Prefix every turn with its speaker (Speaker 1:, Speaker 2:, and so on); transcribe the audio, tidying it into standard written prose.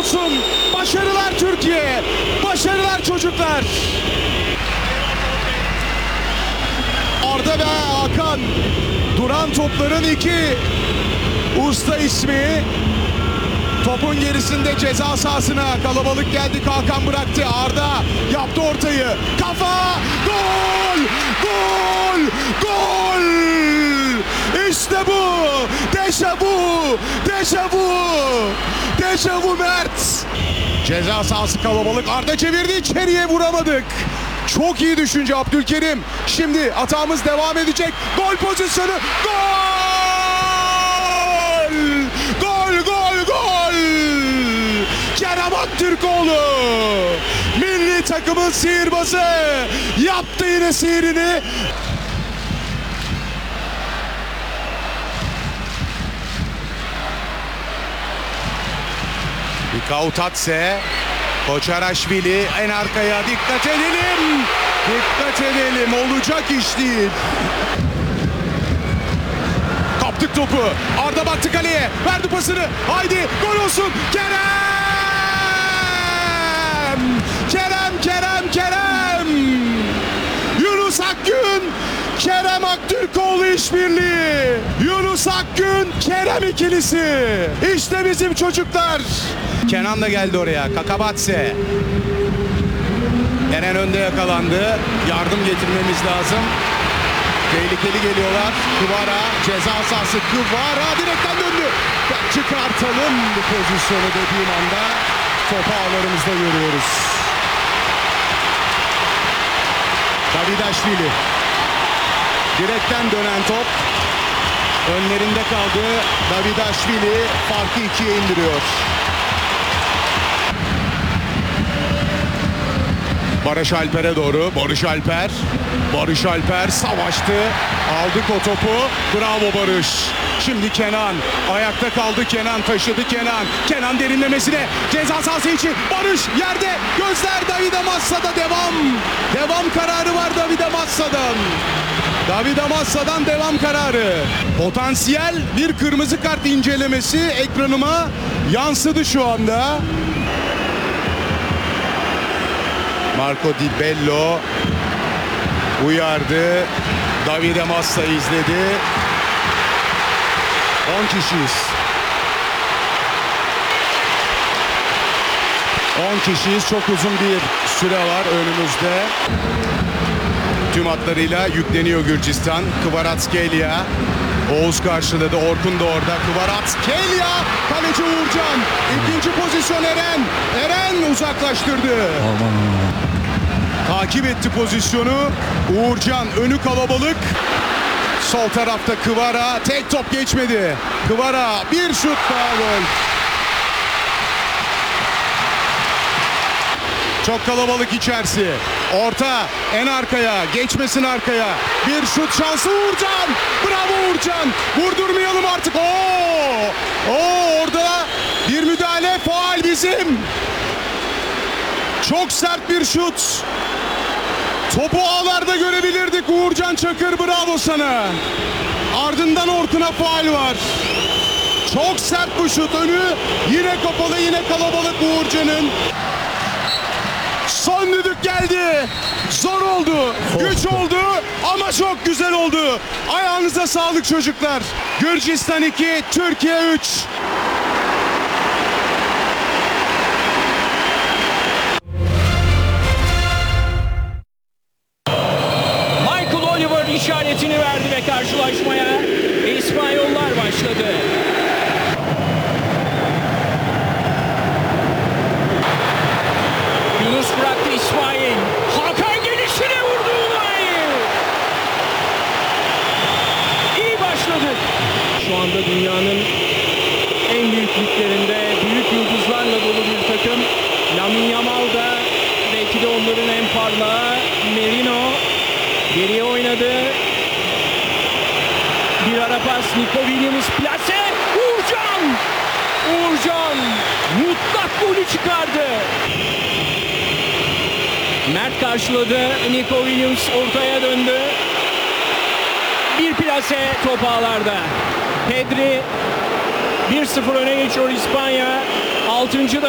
Speaker 1: olsun. Başarılar Türkiye. Başarılar çocuklar. Arda ve Hakan. Duran topların iki usta ismi. Topun gerisinde ceza sahasına kalabalık geldi. Hakan bıraktı. Arda yaptı ortayı. Kafa! Gol! Gol! Gol! İşte bu! Dejavu! Dejavu! Dejavu Mert! Ceza sahası kalabalık. Arda çevirdi. İçeriye vuramadık. Çok iyi düşünce Abdülkerim. Şimdi atağımız devam edecek. Gol pozisyonu. Gol! Gol, gol, gol! Kerem Aktürkoğlu. Milli takımın sihirbazı. Yaptı yine sihirini. Mikautatse. Koçaraşvili en arkaya dikkat edelim. Dikkat edelim. Olacak iş değil. Kaptık topu. Arda baktı kaleye. Verdi pasını. Haydi gol olsun. Kerem! Kerem, Kerem, Kerem! Yunus Akgün! Kerem Aktürkoğlu işbirliği. Yunus Akgün, Kerem ikilisi. İşte bizim çocuklar. Kenan da geldi oraya. Kakabatse. Eren önde yakalandı. Yardım getirmemiz lazım. Tehlikeli geliyorlar. Kvara ceza sahası. Kvara direkten döndü. Çıkartalım bu pozisyonu dediğim anda topu ağlarımızda görüyoruz. Davidaşvili. Direkten dönen top. Önlerinde kaldı. Davidaşvili farkı 2'ye indiriyor. Barış Alper'e doğru. Barış Alper. Barış Alper savaştı. Aldık o topu. Bravo Barış. Şimdi Kenan. Ayakta kaldı Kenan. Taşıdı Kenan. Kenan derinlemesine. Ceza sahası için. Barış yerde. Gözler Davide Massa'da devam. Devam kararı var Davide Massa'dan. Davide Massa'dan devam kararı. Potansiyel bir kırmızı kart incelemesi ekranıma yansıdı şu anda. Marco Di Bello uyardı. Davide Massa izledi. 10 kişiyiz. 10 kişiyiz. Çok uzun bir süre var önümüzde. Tüm hatlarıyla yükleniyor Gürcistan. Kvaratskhelia. Oğuz karşıladı. Orkun da orada. Kvaratskhelia. Kaleci Uğurcan. İkinci pozisyon Eren. Eren uzaklaştırdı. Takip etti pozisyonu. Uğurcan önü kalabalık. Sol tarafta Kvara. Tek top geçmedi. Kvara bir şut daha gol. Çok kalabalık içerisi. Orta en arkaya. Geçmesin arkaya. Bir şut şansı Uğurcan. Bravo Uğurcan. Vurdurmayalım artık. Orada bir müdahale. Faul bizim. Çok sert bir şut. Topu ağlarda görebilirdik. Uğurcan Çakır bravo sana. Ardından Orkun'a faul var. Çok sert bu şut. Önü yine kapalı, yine kalabalık Uğurcan'ın. Son düdük geldi. Zor oldu. Güç oldu ama çok güzel oldu. Ayağınıza sağlık çocuklar. Gürcistan 2, Türkiye 3.
Speaker 2: İşaretini verdi ve karşılaşmaya İspanyollar başladı. Yunus bıraktı İsmail. Hakan gelişine vurdu Unai. İyi başladı. Şu anda dünyanın en büyük liglerinde büyük yıldızlarla dolu bir takım. Lamine Yamal da belki de onların en parlağı. Merino geriye oynadı. Bir ara pas. Nico Williams plase. Uğurcan. Uğurcan mutlak golü çıkardı. Mert karşıladı. Nico Williams ortaya döndü. Bir plase top ağlarda. Pedri 1-0 öne geçiyor İspanya. 6.